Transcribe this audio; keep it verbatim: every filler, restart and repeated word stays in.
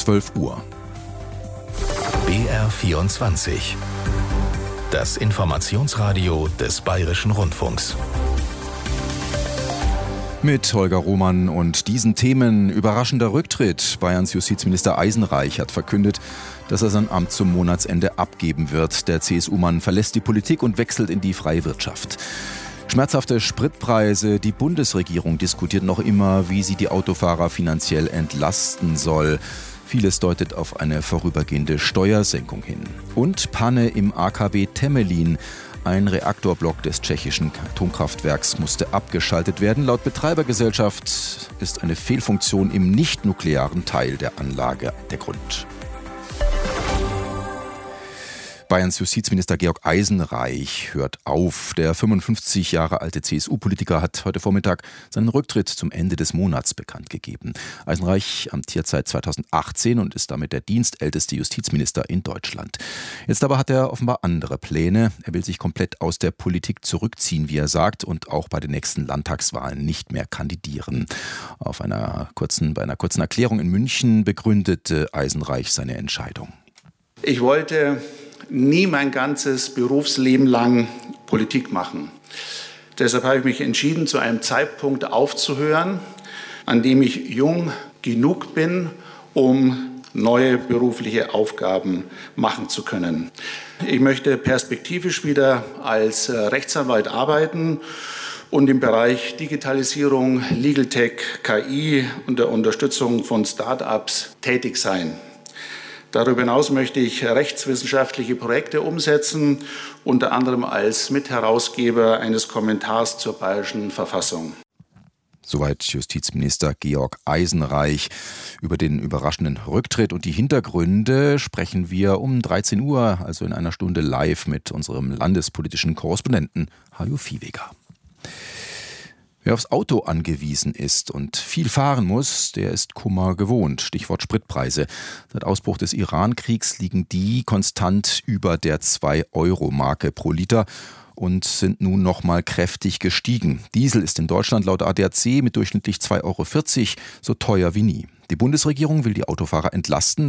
zwölf Uhr. B R vierundzwanzig. Das Informationsradio des Bayerischen Rundfunks. Mit Holger Roman und diesen Themen: überraschender Rücktritt. Bayerns Justizminister Eisenreich hat verkündet, dass er sein Amt zum Monatsende abgeben wird. Der C S U-Mann verlässt die Politik und wechselt in die freie Wirtschaft. Schmerzhafte Spritpreise. Die Bundesregierung diskutiert noch immer, wie sie die Autofahrer finanziell entlasten soll. Vieles deutet auf eine vorübergehende Steuersenkung hin. Und Panne im A K W Temelin. Ein Reaktorblock des tschechischen Atomkraftwerks musste abgeschaltet werden. Laut Betreibergesellschaft ist eine Fehlfunktion im nicht-nuklearen Teil der Anlage der Grund. Bayerns Justizminister Georg Eisenreich hört auf. Der fünfundfünfzig Jahre alte C S U-Politiker hat heute Vormittag seinen Rücktritt zum Ende des Monats bekannt gegeben. Eisenreich amtiert seit zweitausendachtzehn und ist damit der dienstälteste Justizminister in Deutschland. Jetzt aber hat er offenbar andere Pläne. Er will sich komplett aus der Politik zurückziehen, wie er sagt, und auch bei den nächsten Landtagswahlen nicht mehr kandidieren. Auf einer kurzen, bei einer kurzen Erklärung in München begründete Eisenreich seine Entscheidung. Ich wollte nie mein ganzes Berufsleben lang Politik machen. Deshalb habe ich mich entschieden, zu einem Zeitpunkt aufzuhören, an dem ich jung genug bin, um neue berufliche Aufgaben machen zu können. Ich möchte perspektivisch wieder als Rechtsanwalt arbeiten und im Bereich Digitalisierung, Legal Tech, K I und der Unterstützung von Start-ups tätig sein. Darüber hinaus möchte ich rechtswissenschaftliche Projekte umsetzen, unter anderem als Mitherausgeber eines Kommentars zur Bayerischen Verfassung. Soweit Justizminister Georg Eisenreich. Über den überraschenden Rücktritt und die Hintergründe sprechen wir um dreizehn Uhr, also in einer Stunde live mit unserem landespolitischen Korrespondenten Hajo Viehweger. Wer aufs Auto angewiesen ist und viel fahren muss, der ist Kummer gewohnt. Stichwort Spritpreise. Seit Ausbruch des Iran-Kriegs liegen die konstant über der zwei Euro Marke pro Liter und sind nun nochmal kräftig gestiegen. Diesel ist in Deutschland laut A D A C mit durchschnittlich zwei Euro vierzig so teuer wie nie. Die Bundesregierung will die Autofahrer entlasten.